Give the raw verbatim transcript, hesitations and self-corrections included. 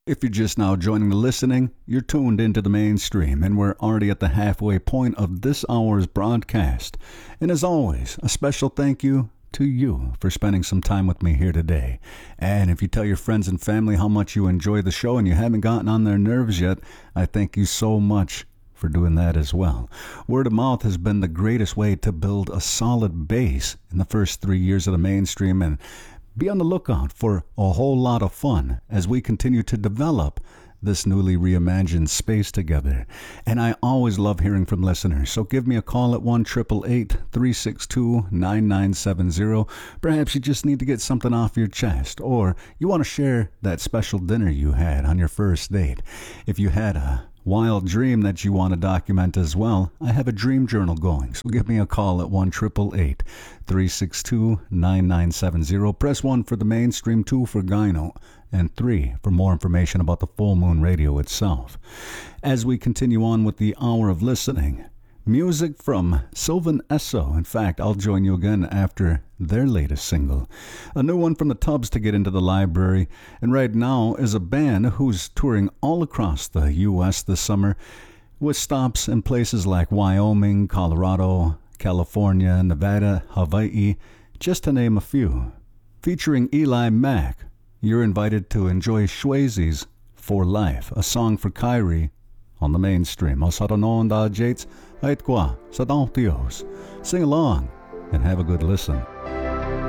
If you're just now joining the listening, you're tuned into the mainstream, and we're already at the halfway point of this hour's broadcast. And as always, a special thank you to you for spending some time with me here today. And if you tell your friends and family how much you enjoy the show and you haven't gotten on their nerves yet, I thank you so much for doing that as well. Word of mouth has been the greatest way to build a solid base in the first three years of the mainstream, and be on the lookout for a whole lot of fun as we continue to develop this newly reimagined space together. And I always love hearing from listeners, so give me a call at one eight eight eight, three six two, nine nine seven zero. Perhaps you just need to get something off your chest, or you want to share that special dinner you had on your first date. If you had a wild dream that you want to document as well, I have a dream journal going, so give me a call at one eight eight eight, three six two, nine nine seven zero. Press one for the mainstream, two for Gyno, and three for more information about the Full Moon Radio itself. As we continue on with the hour of listening, music from Sylvan Esso. In fact, I'll join you again after their latest single. A new one from the Tubs to get into the library. And right now is a band who's touring all across the U S this summer, with stops in places like Wyoming, Colorado, California, Nevada, Hawaii, just to name a few. Featuring Eli Mack, you're invited to enjoy Swayze's For Life, a song for Kyrie, on the mainstream. Os haranon da jates, ait qua, sa Dios. Sing along and have a good listen.